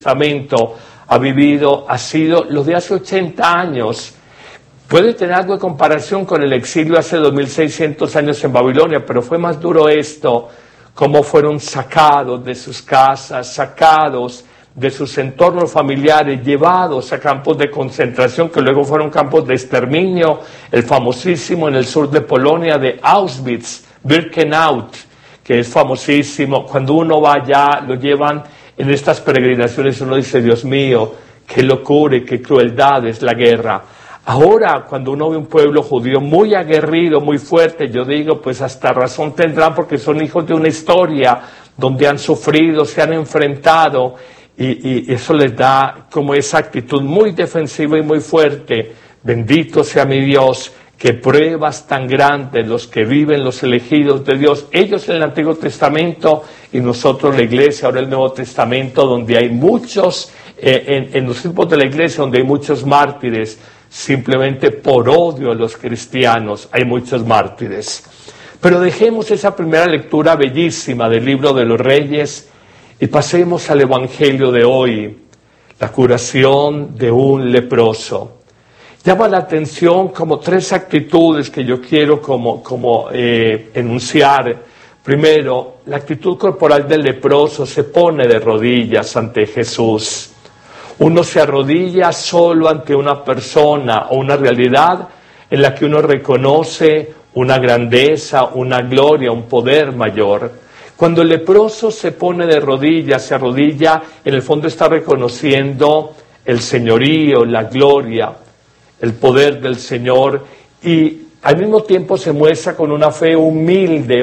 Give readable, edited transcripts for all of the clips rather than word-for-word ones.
Testamento ha vivido ha sido lo de hace 80 años. Puede tener algo de comparación con el exilio hace 2600 años en Babilonia, pero fue más duro esto, cómo fueron sacados de sus casas, sacados de sus entornos familiares, llevados a campos de concentración que luego fueron campos de exterminio, el famosísimo en el sur de Polonia de Auschwitz, Birkenau, que es famosísimo. Cuando uno va allá, lo llevan en estas peregrinaciones, uno dice, Dios mío, qué locura y qué crueldad es la guerra. Ahora, cuando uno ve un pueblo judío muy aguerrido, muy fuerte, yo digo, pues hasta razón tendrán, porque son hijos de una historia donde han sufrido, se han enfrentado, y eso les da como esa actitud muy defensiva y muy fuerte. Bendito sea mi Dios, que pruebas tan grandes los que viven, los elegidos de Dios, ellos en el Antiguo Testamento y nosotros la Iglesia, ahora el Nuevo Testamento, donde hay muchos, en los tiempos de la Iglesia, donde hay muchos mártires, simplemente por odio a los cristianos, hay muchos mártires. Pero dejemos esa primera lectura bellísima del Libro de los Reyes y pasemos al Evangelio de hoy, la curación de un leproso. Llama la atención como tres actitudes que yo quiero enunciar. Primero, la actitud corporal del leproso se pone de rodillas ante Jesús. Uno se arrodilla solo ante una persona o una realidad en la que uno reconoce una grandeza, una gloria, un poder mayor. Cuando el leproso se pone de rodillas, se arrodilla, en el fondo está reconociendo el señorío, la gloria, el poder del Señor, y al mismo tiempo se muestra con una fe humilde,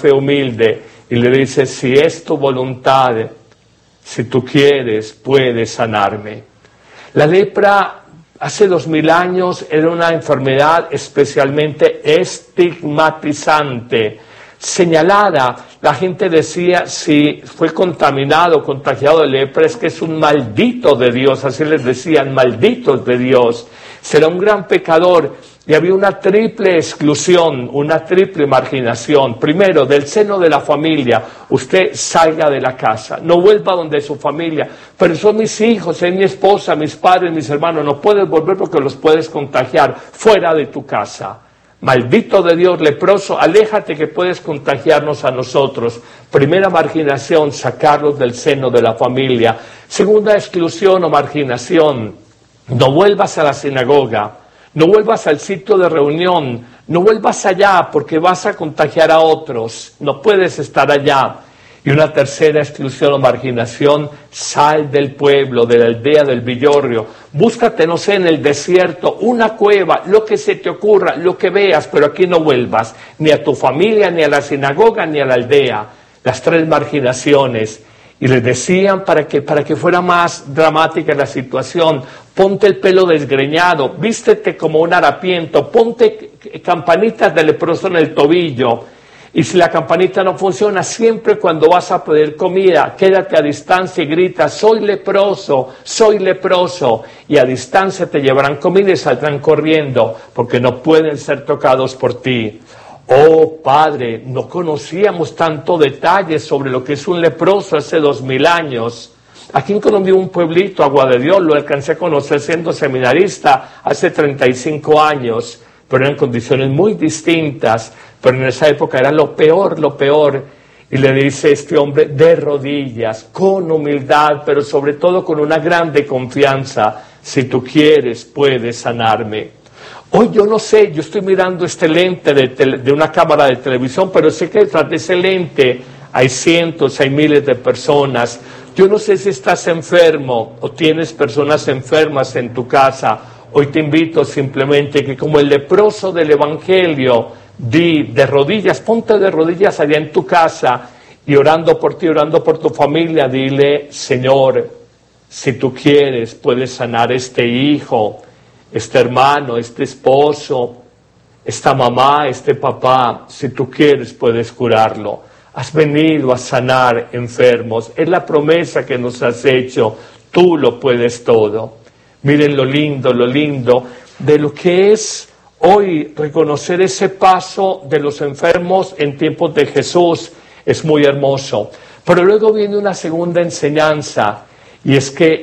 y le dice, si es tu voluntad, si tú quieres, puedes sanarme. La lepra hace 2000 años era una enfermedad especialmente estigmatizante, señalada. La gente decía, si fue contagiado de lepra, es que es un maldito de Dios, así les decían, malditos de Dios, será un gran pecador. Y había una triple exclusión, una triple marginación. Primero, del seno de la familia, usted salga de la casa, no vuelva donde su familia, pero son mis hijos, es mi esposa, mis padres, mis hermanos, no puedes volver porque los puedes contagiar, fuera de tu casa. Maldito de Dios, leproso, aléjate que puedes contagiarnos a nosotros. Primera marginación, sacarlos del seno de la familia. Segunda exclusión o marginación, no vuelvas a la sinagoga, no vuelvas al sitio de reunión, no vuelvas allá porque vas a contagiar a otros, no puedes estar allá. Y una tercera exclusión o marginación, sal del pueblo, de la aldea, del villorrio, búscate, no sé, en el desierto, una cueva, lo que se te ocurra, lo que veas, pero aquí no vuelvas, ni a tu familia, ni a la sinagoga, ni a la aldea. Las tres marginaciones. Y les decían, para que fuera más dramática la situación, ponte el pelo desgreñado, vístete como un harapiento, ponte campanitas de leproso en el tobillo. Y si la campanita no funciona, siempre cuando vas a pedir comida, quédate a distancia y grita, soy leproso, y a distancia te llevarán comida y saldrán corriendo, porque no pueden ser tocados por ti. Oh Padre, no conocíamos tanto detalle sobre lo que es un leproso hace 2000 años. Aquí en Colombia un pueblito, Agua de Dios, lo alcancé a conocer siendo seminarista hace 35 años, pero en condiciones muy distintas, pero en esa época era lo peor. Y le dice este hombre de rodillas, con humildad, pero sobre todo con una grande confianza, si tú quieres, puedes sanarme. Hoy yo no sé, yo estoy mirando este lente de una cámara de televisión, pero sé que detrás de ese lente hay cientos, hay miles de personas. Yo no sé si estás enfermo o tienes personas enfermas en tu casa. Hoy te invito simplemente que como el leproso del Evangelio, di de rodillas, ponte de rodillas allá en tu casa y orando por ti, orando por tu familia, dile, Señor, si tú quieres, puedes sanar este hijo, este hermano, este esposo, esta mamá, este papá, si tú quieres puedes curarlo. Has venido a sanar enfermos, es la promesa que nos has hecho, tú lo puedes todo. Miren lo lindo de lo que es hoy reconocer ese paso de los enfermos en tiempos de Jesús, es muy hermoso. Pero luego viene una segunda enseñanza, Y es que